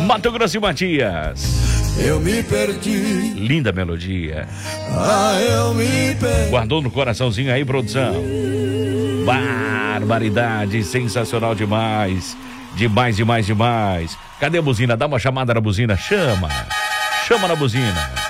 Mato Grosso e Matias. Eu me perdi. Linda melodia. Eu me perdi. Guardou no coraçãozinho aí, produção. Barbaridade, sensacional demais. Demais. Cadê a buzina? Dá uma chamada na buzina. Chama na buzina.